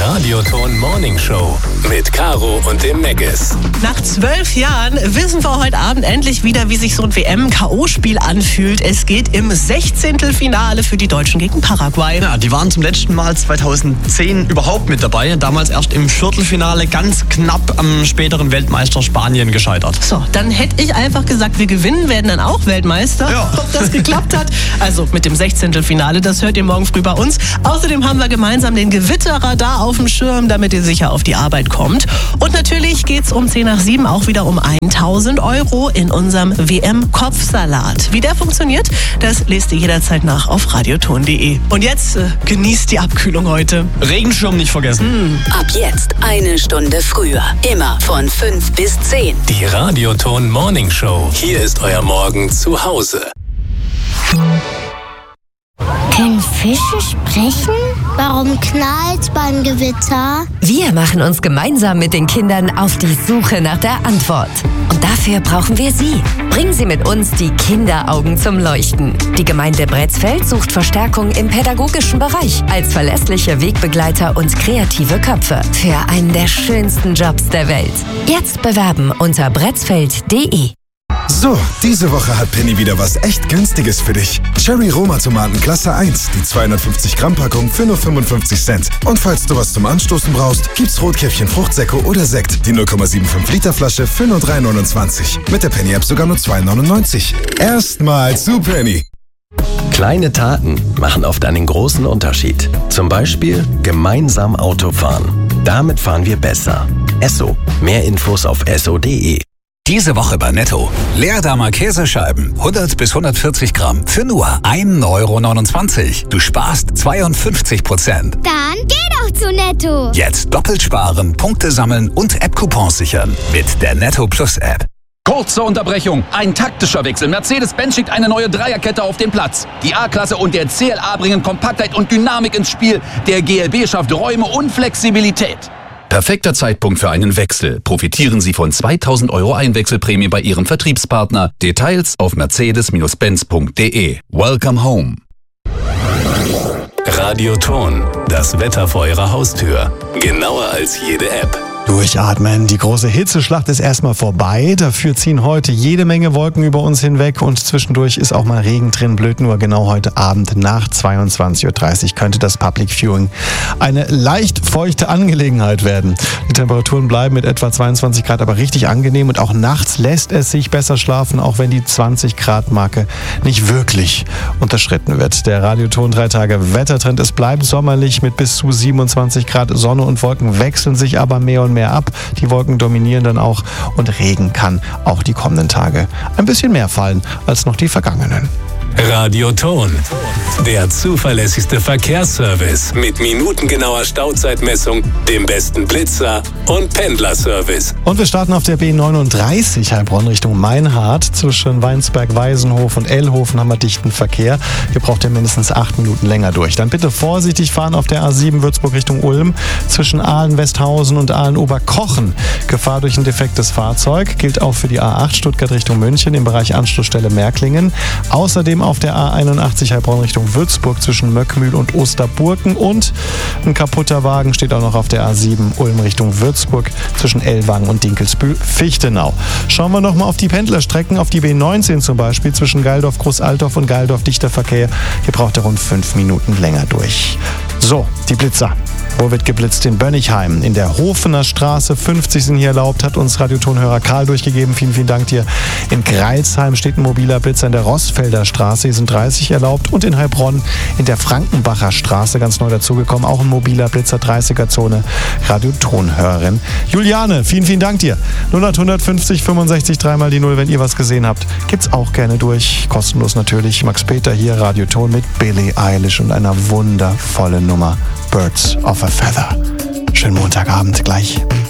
Radioton Morning Show mit Caro und dem Meggis. Nach 12 Jahren wissen wir heute Abend endlich wieder, wie sich so ein WM-K.O.-Spiel anfühlt. Es geht im 16. Finale für die Deutschen gegen Paraguay. Ja, die waren zum letzten Mal 2010 überhaupt mit dabei. Damals erst im Viertelfinale ganz knapp am späteren Weltmeister Spanien gescheitert. So, dann hätte ich einfach gesagt, wir gewinnen, werden dann auch Weltmeister. Ja. Ob das geklappt hat? Also mit dem 16. Finale, das hört ihr morgen früh bei uns. Außerdem haben wir gemeinsam den Gewitterradar auf dem Schirm, damit ihr sicher auf die Arbeit kommt. Und natürlich geht's um 10 nach 7 auch wieder um 1.000 € in unserem WM-Kopfsalat. Wie der funktioniert, das lest ihr jederzeit nach auf radioton.de. Und jetzt genießt die Abkühlung heute. Regenschirm nicht vergessen. Ab jetzt 1 Stunde früher. Immer von 5 bis 10. Die Radioton Morning Show. Hier ist euer Morgen zu Hause. Können Fische sprechen? Warum knallt's beim Gewitter? Wir machen uns gemeinsam mit den Kindern auf die Suche nach der Antwort. Und dafür brauchen wir Sie. Bringen Sie mit uns die Kinderaugen zum Leuchten. Die Gemeinde Bretzfeld sucht Verstärkung im pädagogischen Bereich als verlässliche Wegbegleiter und kreative Köpfe für einen der schönsten Jobs der Welt. Jetzt bewerben unter bretzfeld.de. So, diese Woche hat Penny wieder was echt Günstiges für dich. Cherry Roma Tomaten Klasse 1, die 250 Gramm Packung für nur 55 Cent. Und falls du was zum Anstoßen brauchst, gibt's Rotkäppchen Fruchtsäcko oder Sekt, die 0,75 Liter Flasche für nur 3,29. Mit der Penny App sogar nur 2,99. Erstmal zu Penny. Kleine Taten machen oft einen großen Unterschied. Zum Beispiel gemeinsam Auto fahren. Damit fahren wir besser. Esso. Mehr Infos auf esso.de. Diese Woche bei Netto. Leerdammer Käsescheiben, 100 bis 140 Gramm, für nur 1,29 €. Du sparst 52%. Dann geh doch zu Netto. Jetzt doppelt sparen, Punkte sammeln und App-Coupons sichern mit der Netto Plus App. Kurze Unterbrechung. Ein taktischer Wechsel. Mercedes-Benz schickt eine neue Dreierkette auf den Platz. Die A-Klasse und der CLA bringen Kompaktheit und Dynamik ins Spiel. Der GLB schafft Räume und Flexibilität. Perfekter Zeitpunkt für einen Wechsel. Profitieren Sie von 2.000 € Einwechselprämie bei Ihrem Vertriebspartner. Details auf mercedes-benz.de. Welcome home. Radioton, das Wetter vor eurer Haustür. Genauer als jede App. Durchatmen. Die große Hitzeschlacht ist erstmal vorbei. Dafür ziehen heute jede Menge Wolken über uns hinweg und zwischendurch ist auch mal Regen drin. Blöd nur, genau heute Abend nach 22:30 Uhr könnte das Public Viewing eine leicht feuchte Angelegenheit werden. Die Temperaturen bleiben mit etwa 22 Grad aber richtig angenehm und auch nachts lässt es sich besser schlafen, auch wenn die 20 Grad Marke nicht wirklich unterschritten wird. Der Radioton 3 Tage Wettertrend, es bleibt sommerlich mit bis zu 27 Grad. Sonne und Wolken wechseln sich aber mehr und mehr ab. Die Wolken dominieren dann auch und Regen kann auch die kommenden Tage ein bisschen mehr fallen als noch die vergangenen. Radioton, der zuverlässigste Verkehrsservice mit minutengenauer Stauzeitmessung, dem besten Blitzer und Pendlerservice. Und wir starten auf der B39 Heilbronn Richtung Meinhardt. Zwischen Weinsberg-Weisenhof und Ellhofen haben wir dichten Verkehr. Hier braucht ihr mindestens 8 Minuten länger durch. Dann bitte vorsichtig fahren auf der A7 Würzburg Richtung Ulm. Zwischen Aalen-Westhausen und Aalen-Oberkochen. Gefahr durch ein defektes Fahrzeug. Gilt auch für die A8 Stuttgart Richtung München im Bereich Anschlussstelle Märklingen. Außerdem auf der A81 Heilbronn Richtung Würzburg zwischen Möckmühl und Osterburken und ein kaputter Wagen steht auch noch auf der A7 Ulm Richtung Würzburg zwischen Ellwangen und Dinkelsbühl-Fichtenau. Schauen wir nochmal auf die Pendlerstrecken, auf die B19 zum Beispiel zwischen Geildorf, Großaltorf und Geildorf dichter Verkehr. Hier braucht er rund 5 Minuten länger durch. So, die Blitzer. Wo wird geblitzt? In Bönnigheim. In der Hofener Straße 50 sind hier erlaubt, hat uns Radiotonhörer Karl durchgegeben. Vielen, vielen Dank dir. In Greilsheim steht ein mobiler Blitzer in der Rossfelder Straße. Hier sind 30 erlaubt. Und in Heilbronn in der Frankenbacher Straße, ganz neu dazugekommen, auch ein mobiler Blitzer, 30er-Zone. Radiotonhörerin Juliane, vielen, vielen Dank dir. 0800 150 65 3 mal die 0, wenn ihr was gesehen habt. Gibt's auch gerne durch. Kostenlos natürlich. Max Peter hier, Radioton mit Billie Eilish und einer wundervollen Nummer. Birds of a Feather. Schönen Montagabend gleich.